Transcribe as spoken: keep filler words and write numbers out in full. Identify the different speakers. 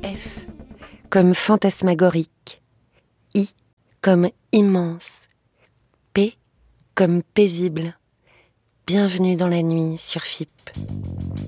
Speaker 1: F comme fantasmagorique, I comme immense, P comme paisible. Bienvenue dans la nuit sur F I P.